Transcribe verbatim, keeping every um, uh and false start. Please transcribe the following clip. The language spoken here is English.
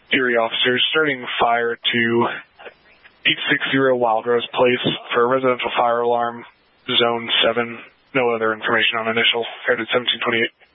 Erie officers starting fire to eight sixty Wild Rose Place for a residential fire alarm, zone seven. No other information on initial. Headed seventeen twenty-eight.